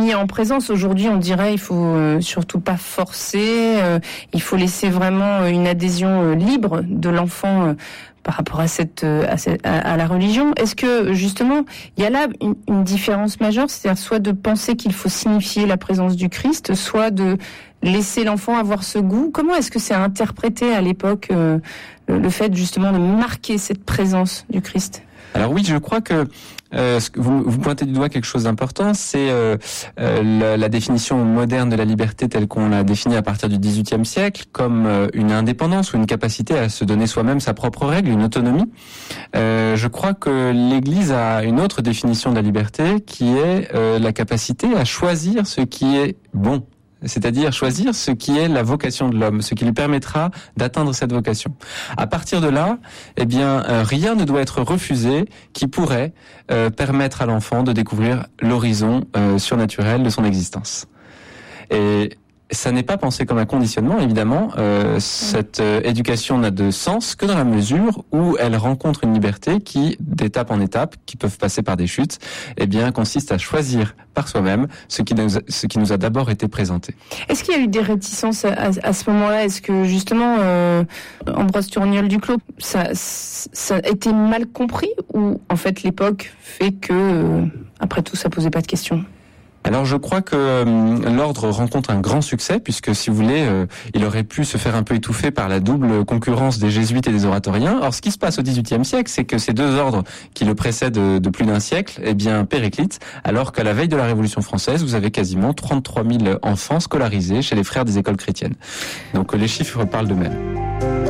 gagner en présence. Aujourd'hui, on dirait il faut surtout pas forcer, il faut laisser vraiment une adhésion libre de l'enfant par rapport à la religion. Est-ce que justement il y a là une différence majeure, c'est-à-dire soit de penser qu'il faut signifier la présence du Christ, soit de laisser l'enfant avoir ce goût? Comment est-ce que c'est interprété à l'époque le fait justement de marquer cette présence du Christ? Alors oui, je crois que vous pointez du doigt quelque chose d'important, c'est la définition moderne de la liberté telle qu'on l'a définie à partir du XVIIIe siècle comme une indépendance ou une capacité à se donner soi-même sa propre règle, une autonomie. Je crois que l'Église a une autre définition de la liberté qui est la capacité à choisir ce qui est bon. C'est-à-dire choisir ce qui est la vocation de l'homme, ce qui lui permettra d'atteindre cette vocation. À partir de là, rien ne doit être refusé qui pourrait permettre à l'enfant de découvrir l'horizon surnaturel de son existence. Et ça n'est pas pensé comme un conditionnement, évidemment. Cette éducation n'a de sens que dans la mesure où elle rencontre une liberté qui, d'étape en étape, qui peuvent passer par des chutes, consiste à choisir par soi-même ce qui nous a d'abord été présenté. Est-ce qu'il y a eu des réticences à ce moment-là? Est-ce que justement, Ambroise Tourniol-Duclos, ça a été mal compris, ou en fait l'époque fait que, après tout, ça posait pas de questions? Alors je crois que l'ordre rencontre un grand succès puisque, si vous voulez, il aurait pu se faire un peu étouffer par la double concurrence des jésuites et des oratoriens. Or, ce qui se passe au XVIIIe siècle, c'est que ces deux ordres qui le précèdent de plus d'un siècle, périclitent, alors qu'à la veille de la Révolution française, vous avez quasiment 33 000 enfants scolarisés chez les frères des écoles chrétiennes. Donc les chiffres parlent d'eux-mêmes.